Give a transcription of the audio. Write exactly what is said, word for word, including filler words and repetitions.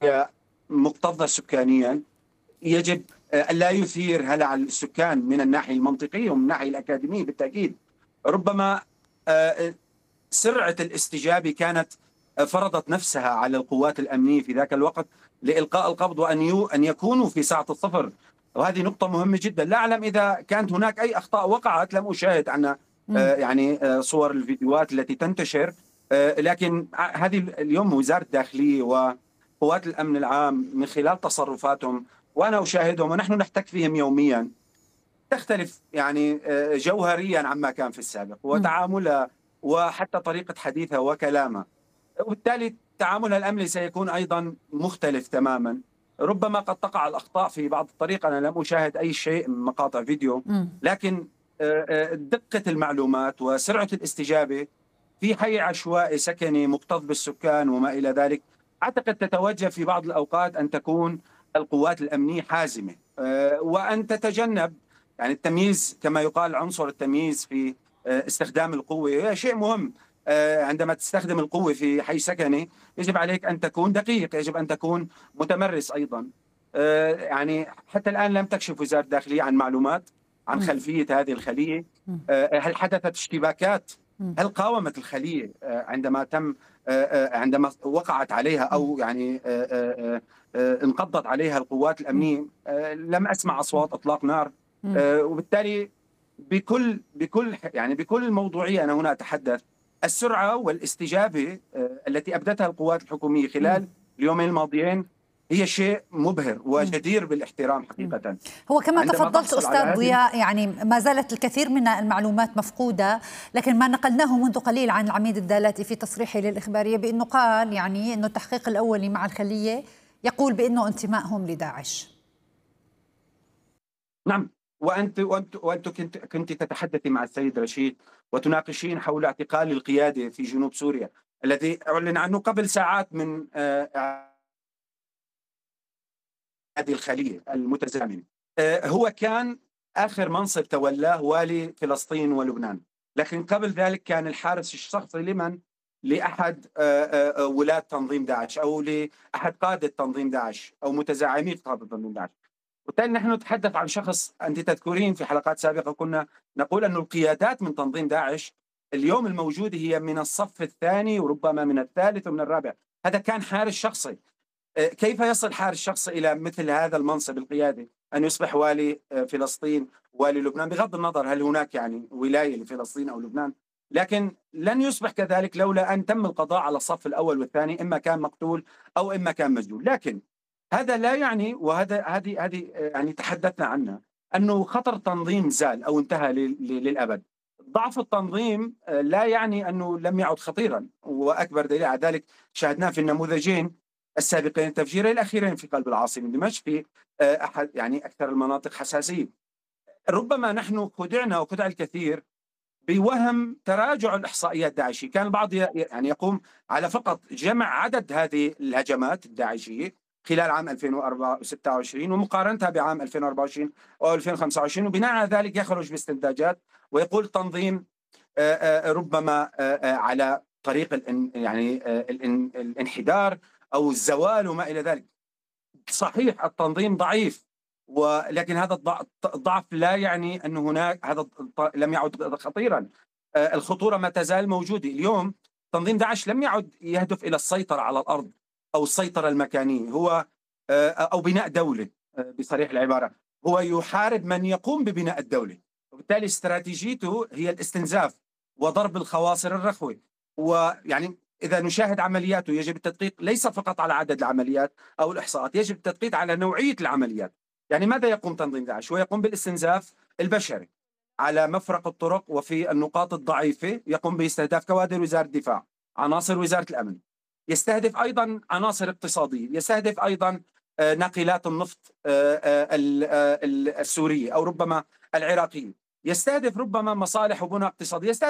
مكتظة سكانيا، يجب أن لا يثير هلع السكان من الناحية المنطقية ومن الناحية الأكاديمية. بالتأكيد ربما سرعة الاستجابة كانت فرضت نفسها على القوات الأمنية في ذاك الوقت لإلقاء القبض وأن يو أن يكونوا في ساعة الصفر، وهذه نقطة مهمة جدا. لا أعلم إذا كانت هناك أي أخطاء وقعت، لم أشاهد عنها يعني صور الفيديوهات التي تنتشر، لكن هذه اليوم وزارة الداخلية وقوات الأمن العام من خلال تصرفاتهم، وأنا أشاهدهم ونحن نحتك فيهم يوميا، تختلف يعني جوهريا عما كان في السابق، وتعاملها وحتى طريقة حديثها وكلامها، وبالتالي تعاملها الأمني سيكون أيضا مختلف تماما. ربما قد تقع الأخطاء في بعض الطريق، أنا لم أشاهد أي شيء من مقاطع فيديو، لكن دقة المعلومات وسرعة الاستجابة في حي عشوائي سكني مكتظ بالسكان وما إلى ذلك، أعتقد تتوجه في بعض الأوقات أن تكون القوات الأمنية حازمة، وأن تتجنب يعني التمييز، كما يقال عنصر التمييز في استخدام القوة هي شيء مهم. عندما تستخدم القوة في حي سكني يجب عليك أن تكون دقيق، يجب أن تكون متمرس أيضا. يعني حتى الآن لم تكشف وزارة الداخلية عن معلومات عن خلفية هذه الخلية. هل حدثت اشتباكات؟ هل قاومت الخلية عندما تم عندما وقعت عليها أو يعني انقضت عليها القوات الأمنية؟ لم أسمع أصوات إطلاق نار. وبالتالي بكل بكل يعني بكل موضوعية أنا هنا أتحدث، السرعة والاستجابة التي أبدتها القوات الحكومية خلال اليومين الماضيين هي شيء مبهر وجدير بالاحترام حقيقة. هو كما تفضلت أستاذ ضياء، يعني ما زالت الكثير من المعلومات مفقودة، لكن ما نقلناه منذ قليل عن العميد الدالاتي في تصريحه للإخبارية بأنه قال يعني أنه التحقيق الأولي مع الخلية يقول بأنه انتمائهم لداعش. نعم، وأنت وأنت وأنت كنت كنت تتحدثي مع السيد رشيد وتناقشين حول اعتقال القيادة في جنوب سوريا الذي أعلن عنه قبل ساعات من هذه الخلية المتزامنة. هو كان آخر منصب تولاه والي فلسطين ولبنان، لكن قبل ذلك كان الحارس الشخصي لمن؟ لأحد ولاة تنظيم داعش أو لأحد قادة تنظيم داعش أو متزعمي قادة تنظيم داعش. وبالتالي نحن نتحدث عن شخص، أنت تذكرين في حلقات سابقة كنا نقول أن القيادات من تنظيم داعش اليوم الموجودة هي من الصف الثاني وربما من الثالث ومن الرابع. هذا كان حارس شخصي. كيف يصل حارس شخصي إلى مثل هذا المنصب القيادي، أن يصبح والي فلسطين والي لبنان، بغض النظر هل هناك يعني ولاية لفلسطين أو لبنان، لكن لن يصبح كذلك لولا أن تم القضاء على الصف الأول والثاني، إما كان مقتول أو إما كان مسجون. لكن هذا لا يعني، وهذا هذه هذه يعني تحدثنا عنها، أنه خطر التنظيم زال أو انتهى للأبد. ضعف التنظيم لا يعني أنه لم يعد خطيرا، وأكبر دليل على ذلك شاهدناه في النموذجين السابقين، التفجيرين الأخيرين في قلب العاصمة دمشق في أحد يعني أكثر المناطق حساسية. ربما نحن خدعنا وخدع الكثير بوهم تراجع الإحصائيات الداعشية. كان البعض يعني يقوم على فقط جمع عدد هذه الهجمات الداعشية خلال عام ألفين وستة وعشرين ومقارنتها بعام ألفين وأربعة وعشرين أو ألفين وخمسة وعشرين، وبناء على ذلك يخرج باستنتاجات ويقول تنظيم ربما على طريق يعني الانحدار أو الزوال وما إلى ذلك. صحيح التنظيم ضعيف، ولكن هذا الضعف لا يعني أن هناك هذا لم يعد خطيرا. الخطورة ما تزال موجودة. اليوم تنظيم داعش لم يعد يهدف إلى السيطرة على الأرض أو السيطرة المكانية، هو أو بناء دولة بصريح العبارة، هو يحارب من يقوم ببناء الدولة، وبالتالي استراتيجيته هي الاستنزاف وضرب الخواصر الرخوة. ويعني إذا نشاهد عملياته يجب التدقيق ليس فقط على عدد العمليات أو الإحصاءات، يجب التدقيق على نوعية العمليات. يعني ماذا يقوم تنظيم داعش؟ هو يقوم بالاستنزاف البشري على مفرق الطرق وفي النقاط الضعيفة، يقوم باستهداف كوادر وزارة الدفاع، عناصر وزارة الأمن، يستهدف أيضا عناصر اقتصادية، يستهدف أيضا ناقلات النفط السورية أو ربما العراقية، يستهدف ربما مصالح وبنى اقتصادية،